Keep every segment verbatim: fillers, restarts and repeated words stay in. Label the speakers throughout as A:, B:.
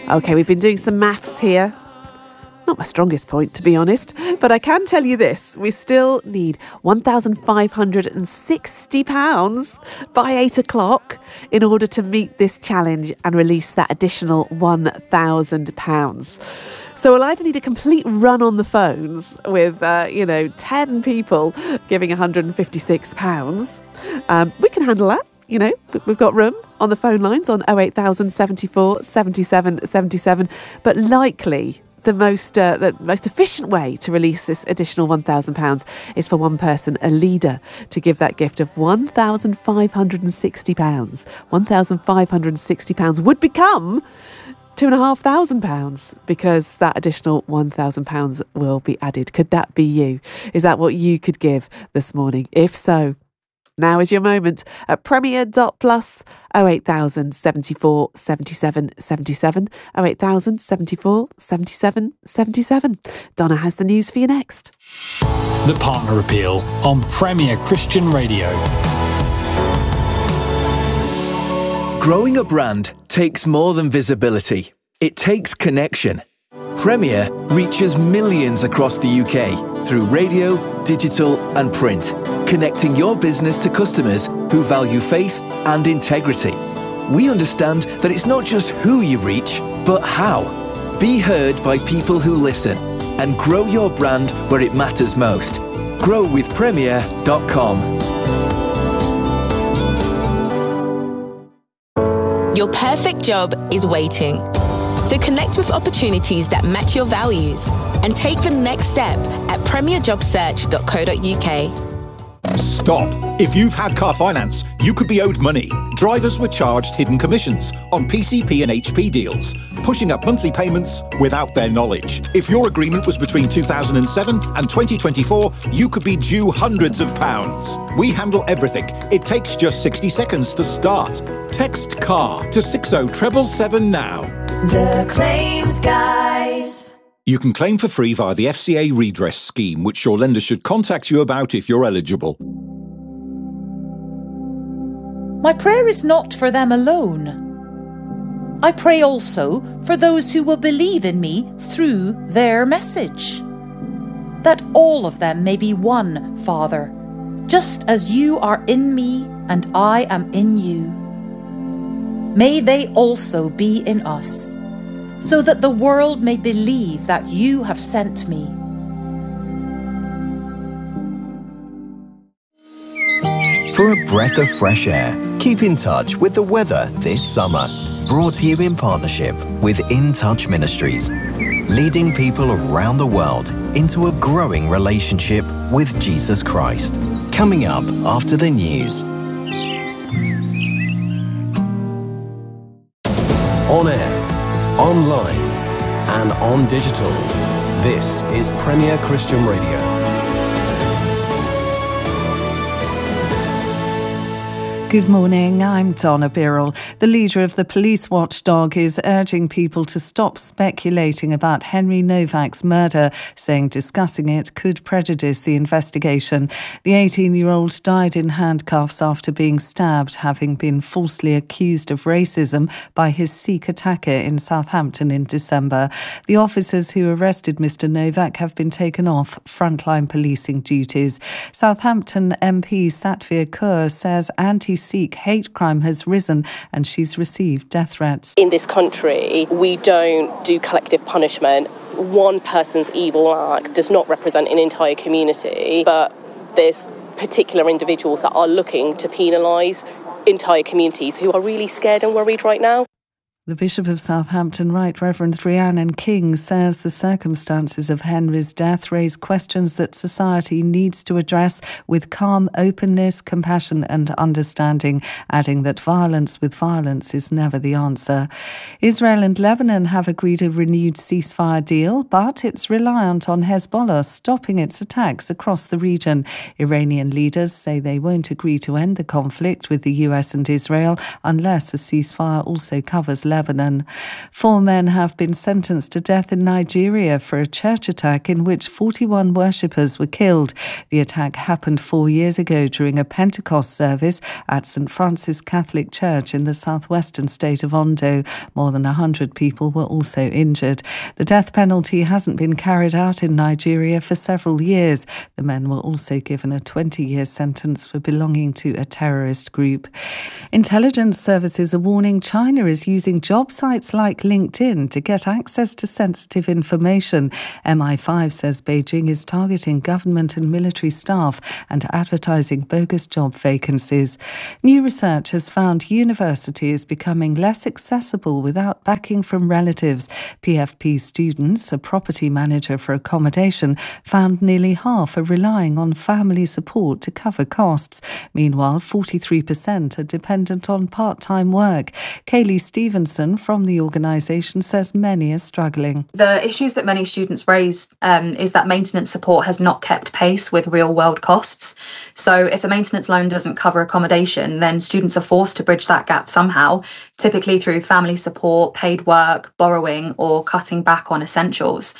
A: OK, we've been doing some maths here. Not my strongest point, to be honest, but I can tell you this. We still need one thousand five hundred sixty pounds by eight o'clock in order to meet this challenge and release that additional one thousand pounds. So we'll either need a complete run on the phones with, uh, you know, ten people giving one hundred fifty-six pounds. Um, we can handle that. You know, we've got room on the phone lines on oh eight thousand seventy-four seventy-seven seventy-seven, but likely the most uh, the most efficient way to release this additional one thousand pounds is for one person, a leader, to give that gift of one thousand five hundred sixty pounds. one thousand five hundred sixty pounds would become two thousand five hundred pounds because that additional one thousand pounds will be added. Could that be you? Is that what you could give this morning? If so, now is your moment at premier dot plus oh eight thousand seventy-four seventy-seven seventy-seven oh eight thousand seventy-four seventy-seven seventy-seven. Donna has the news for you next.
B: The Partner Appeal on Premier Christian Radio.
C: Growing a brand takes more than visibility. It takes connection. Premier reaches millions across the U K through radio, digital and print, connecting your business to customers who value faith and integrity. We understand that it's not just who you reach, but how. Be heard by people who listen and grow your brand where it matters most. grow with premier dot com.
D: Your perfect job is waiting. So connect with opportunities that match your values and take the next step at premier job search dot co dot uk.
E: Stop. If you've had car finance, you could be owed money. Drivers were charged hidden commissions on P C P and H P deals, pushing up monthly payments without their knowledge. If your agreement was between two thousand seven and twenty twenty-four, you could be due hundreds of pounds. We handle everything. It takes just sixty seconds to start. Text CAR to six oh seven seven now.
F: The Claims Guys.
E: You can claim for free via the F C A redress scheme, which your lender should contact you about if you're eligible.
G: My prayer is not for them alone. I pray also for those who will believe in me through their message, that all of them may be one, Father, just as you are in me and I am in you. May they also be in us, so that the world may believe that you have sent me.
H: For a breath of fresh air, keep in touch with the weather this summer. Brought to you in partnership with In Touch Ministries, leading people around the world into a growing relationship with Jesus Christ. Coming up after the news.
I: On air, online and on digital. This is Premier Christian Radio.
J: Good morning, I'm Donna Birrell. The leader of the police watchdog is urging people to stop speculating about Henry Novak's murder, saying discussing it could prejudice the investigation. The eighteen-year-old died in handcuffs after being stabbed, having been falsely accused of racism by his Sikh attacker in Southampton in December. The officers who arrested Mister Novak have been taken off frontline policing duties. Southampton M P Satvir Kaur says anti Sikh hate crime has risen and she's received death threats.
K: In this country, we don't do collective punishment. One person's evil act does not represent an entire community, but there's particular individuals that are looking to penalise entire communities who are really scared and worried right now.
J: The Bishop of Southampton, Right Reverend Rhiannon King, says the circumstances of Henry's death raise questions that society needs to address with calm openness, compassion and understanding, adding that violence with violence is never the answer. Israel and Lebanon have agreed a renewed ceasefire deal, but it's reliant on Hezbollah stopping its attacks across the region. Iranian leaders say they won't agree to end the conflict with the U S and Israel unless a ceasefire also covers Lebanon. Lebanon. Four men have been sentenced to death in Nigeria for a church attack in which forty-one worshippers were killed. The attack happened four years ago during a Pentecost service at Saint Francis Catholic Church in the southwestern state of Ondo. More than one hundred people were also injured. The death penalty hasn't been carried out in Nigeria for several years. The men were also given a twenty-year sentence for belonging to a terrorist group. Intelligence services are warning China is using job sites like LinkedIn to get access to sensitive information. M I five says Beijing is targeting government and military staff and advertising bogus job vacancies. New research has found university is becoming less accessible without backing from relatives. P F P students, a property manager for accommodation, found nearly half are relying on family support to cover costs. Meanwhile, forty-three percent are dependent on part-time work. Kaylee Stevenson from the organisation says many are struggling.
L: The issues that many students raise um, is that maintenance support has not kept pace with real-world costs. So if a maintenance loan doesn't cover accommodation, then students are forced to bridge that gap somehow, typically through family support, paid work, borrowing, or cutting back on essentials.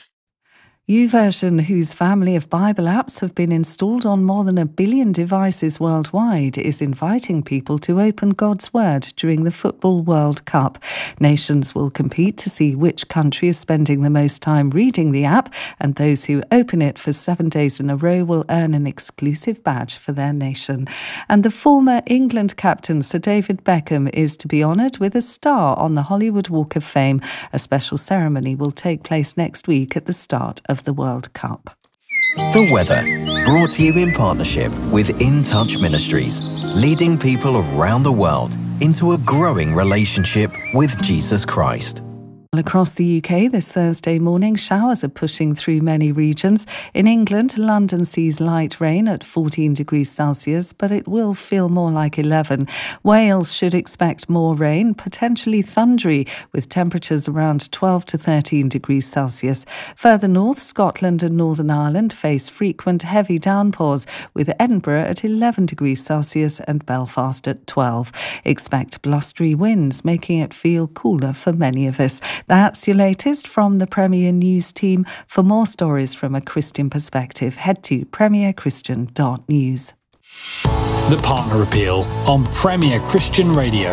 J: YouVersion, whose family of Bible apps have been installed on more than a billion devices worldwide, is inviting people to open God's Word during the Football World Cup. Nations will compete to see which country is spending the most time reading the app, and those who open it for seven days in a row will earn an exclusive badge for their nation. And the former England captain, Sir David Beckham, is to be honoured with a star on the Hollywood Walk of Fame. A special ceremony will take place next week at the start of the World Cup.
H: The weather, brought to you in partnership with In Touch Ministries, leading people around the world into a growing relationship with Jesus Christ.
J: Across the U K this Thursday morning, showers are pushing through many regions. In England, London sees light rain at fourteen degrees Celsius, but it will feel more like eleven. Wales should expect more rain, potentially thundery, with temperatures around twelve to thirteen degrees Celsius. Further north, Scotland and Northern Ireland face frequent heavy downpours, with Edinburgh at eleven degrees Celsius and Belfast at twelve. Expect blustery winds, making it feel cooler for many of us. That's your latest from the Premier News team. For more stories from a Christian perspective, head to premier christian dot news.
B: The Partner Appeal on Premier Christian Radio.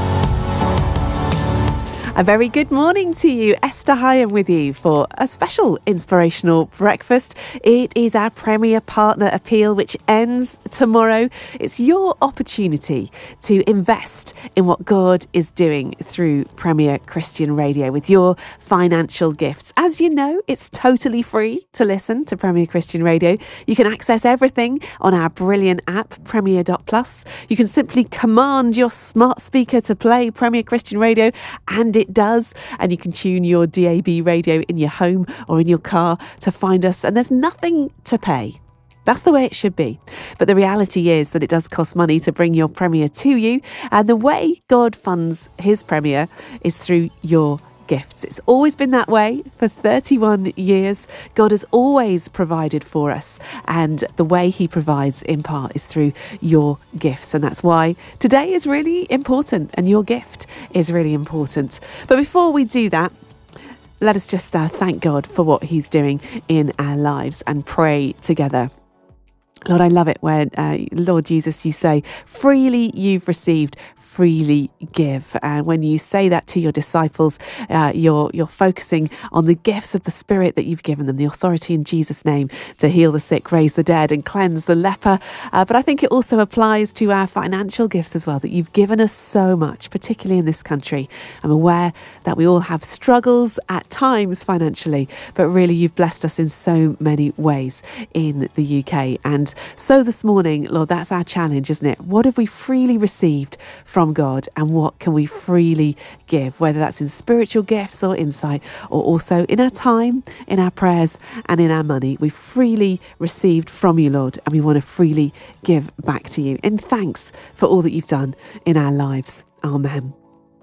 A: A very good morning to you. Esther Hyam with you for a special inspirational breakfast. It is our Premier Partner Appeal, which ends tomorrow. It's your opportunity to invest in what God is doing through Premier Christian Radio with your financial gifts. As you know, it's totally free to listen to Premier Christian Radio. You can access everything on our brilliant app, premier dot plus. You can simply command your smart speaker to play Premier Christian Radio, and it does, and you can tune your D A B radio in your home or in your car to find us, and there's nothing to pay. That's the way it should be. But the reality is that it does cost money to bring your Premier to you, and the way God funds his Premier is through your gifts. It's always been that way for thirty-one years. God has always provided for us, and the way he provides in part is through your gifts, and that's why today is really important and your gift is really important. But before we do that, let us just uh, thank God for what he's doing in our lives and pray together. Lord, I love it when, uh, Lord Jesus, you say, freely you've received, freely give. And when you say that to your disciples, uh, you're you're focusing on the gifts of the Spirit that you've given them, the authority in Jesus' name to heal the sick, raise the dead and cleanse the leper. Uh, but I think it also applies to our financial gifts as well, that you've given us so much, particularly in this country. I'm aware that we all have struggles at times financially, but really you've blessed us in so many ways in the U K. And so this morning, Lord, that's our challenge, isn't it? What have we freely received from God, and what can we freely give, whether that's in spiritual gifts or insight, or also in our time, in our prayers and in our money? We freely received from you, Lord, and we want to freely give back to you in thanks for all that you've done in our lives. Amen.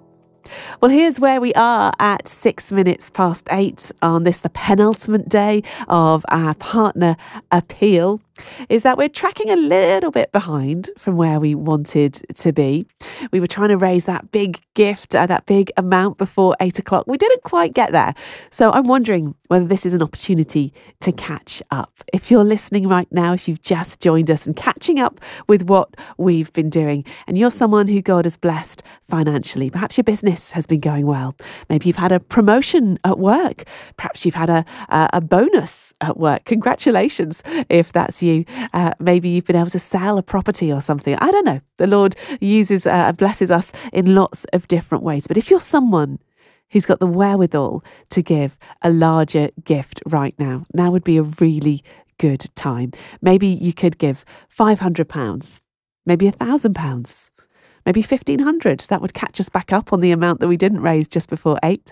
A: Well, here's where we are at six minutes past eight on this, the penultimate day of our Partner Appeal. is that we're tracking a little bit behind from where we wanted to be. We were trying to raise that big gift, uh, that big amount before eight o'clock. We didn't quite get there. So I'm wondering whether this is an opportunity to catch up. If you're listening right now, if you've just joined us and catching up with what we've been doing, and you're someone who God has blessed financially, perhaps your business has been going well. Maybe you've had a promotion at work. Perhaps you've had a, a, a bonus at work. Congratulations if that's you. Uh, maybe you've been able to sell a property or something. I don't know. The Lord uses uh, and blesses us in lots of different ways. But if you're someone who's got the wherewithal to give a larger gift right now, now would be a really good time. Maybe you could give five hundred pounds, maybe one thousand pounds, maybe fifteen hundred. That would catch us back up on the amount that we didn't raise just before eight.